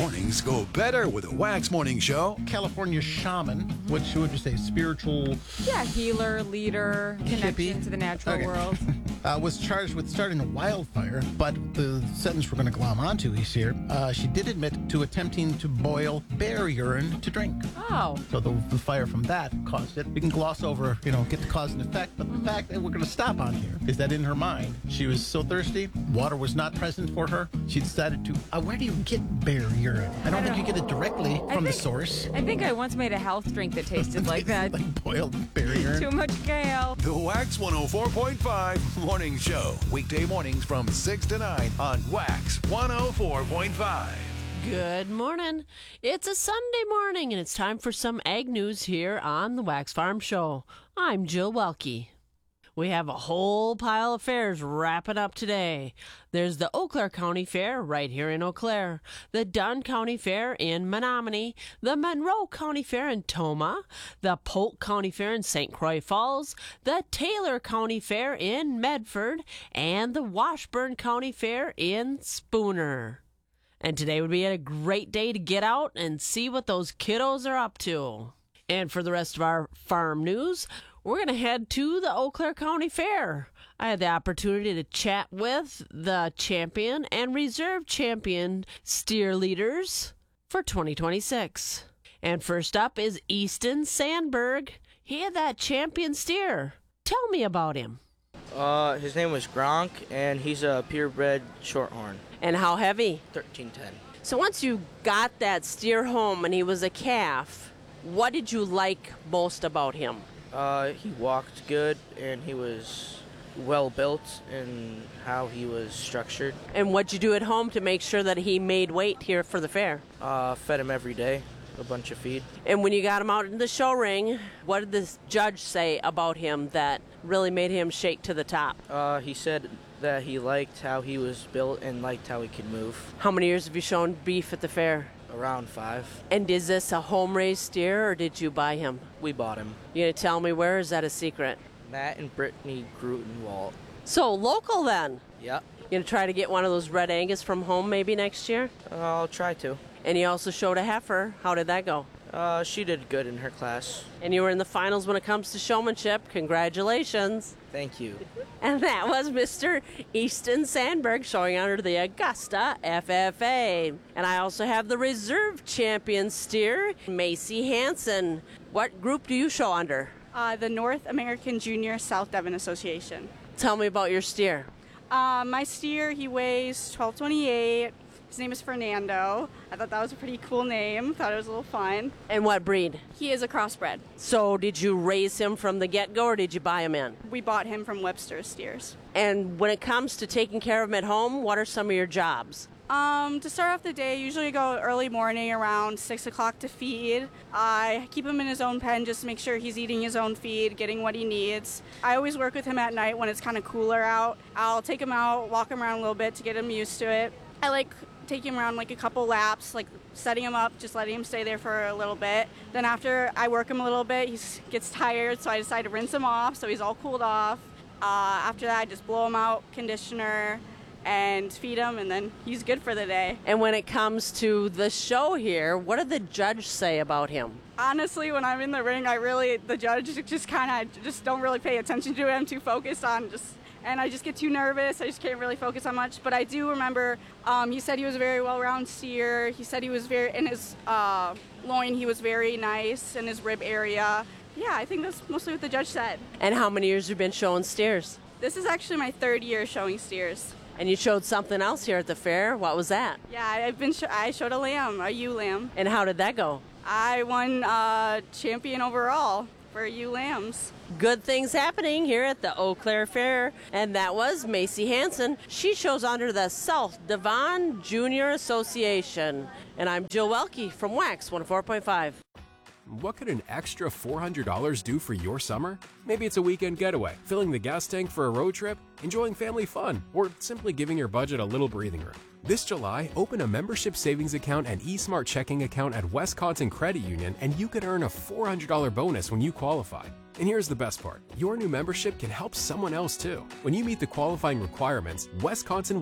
Mornings go better with a Wax Morning Show. California shaman, which would you say, spiritual Yeah, healer, leader, connection to the natural world. was charged with starting a wildfire, but the sentence we're going to glom onto is here. She did admit to attempting to boil bear urine to drink. Oh. So the fire from that caused it. We can gloss over, get the cause and effect, but the fact that we're going to stop on here is that in her mind, she was so thirsty, water was not present for her. She decided to, where do you get bear urine? I don't think you get it directly from the source. I think I once made a health drink that tasted like that. Like boiled bear urine. Too much kale. The Wax 104.5 Morning Show. Weekday mornings from 6 to 9 on Wax 104.5. Good morning. It's a Sunday morning, and it's time for some ag news here on the Wax Farm Show. I'm Jill Welke. We have a whole pile of fairs wrapping up today. There's the Eau Claire County Fair right here in Eau Claire, the Dunn County Fair in Menominee, the Monroe County Fair in Tomah, the Polk County Fair in St. Croix Falls, the Taylor County Fair in Medford, and the Washburn County Fair in Spooner. And today would be a great day to get out and see what those kiddos are up to. And for the rest of our farm news, we're going to head to the Eau Claire County Fair. I had the opportunity to chat with the champion and reserve champion steer leaders for 2026. And first up is Easton Sandberg. He had that champion steer. Tell me about him. His name was Gronk, and he's a purebred shorthorn. And how heavy? 1310. So once you got that steer home and he was a calf, what did you like most about him? He walked good, and he was well built in how he was structured. And what'd you do at home to make sure that he made weight here for the fair? Fed him every day, a bunch of feed. And when you got him out in the show ring, what did the judge say about him that really made him shake to the top? He said that he liked how he was built and liked how he could move. How many years have you shown beef at the fair? Around 5. And is this a home-raised steer, or did you buy him? We bought him. You gonna tell me where, or is that a secret? Matt and Brittany Grutenwald. So, local then? Yep. You gonna try to get one of those Red Angus from home maybe next year? I'll try to. And you also showed a heifer. How did that go? She did good in her class. And you were in the finals when it comes to showmanship. Congratulations. Thank you. And that was Mr. Easton Sandberg showing under the Augusta FFA. And I also have the reserve champion steer, Macy Hansen. What group do you show under? The North American Junior South Devon Association. Tell me about your steer. My steer, he weighs 1228. His name is Fernando. I thought that was a pretty cool name. Thought it was a little fun. And what breed? He is a crossbred. So did you raise him from the get-go, or did you buy him in? We bought him from Webster's Steers. And when it comes to taking care of him at home, what are some of your jobs? To start off the day, usually go early morning around 6 o'clock to feed. I keep him in his own pen just to make sure he's eating his own feed, getting what he needs. I always work with him at night when it's kind of cooler out. I'll take him out, walk him around a little bit to get him used to it. I like taking him around like a couple laps, like setting him up, just letting him stay there for a little bit. Then after I work him a little bit, he gets tired, so I decide to rinse him off so he's all cooled off. After that, I just blow him out, conditioner, and feed him, and then he's good for the day. And when it comes to the show here, what did the judge say about him? Honestly, when I'm in the ring, the judge just kind of just don't really pay attention to it. I'm too focused on and I just get too nervous. I just can't really focus on much. But I do remember he said he was a very well-rounded steer. He said he was in his loin, he was very nice in his rib area. Yeah, I think that's mostly what the judge said. And how many years have you been showing steers? This is actually my 3rd year showing steers. And you showed something else here at the fair. What was that? Yeah, I showed a lamb, a ewe lamb. And how did that go? I won champion overall for ewe lambs. Good things happening here at the Eau Claire Fair. And that was Macy Hansen. She shows under the South Devon Junior Association. And I'm Jill Welke from Wax 104.5. What could an extra $400 do for your summer? Maybe it's a weekend getaway, filling the gas tank for a road trip, enjoying family fun, or simply giving your budget a little breathing room. This July, open a membership savings account and eSmart checking account at Wisconsin Credit Union, and you could earn a $400 bonus when you qualify. And here's the best part. Your new membership can help someone else too. When you meet the qualifying requirements, Wisconsin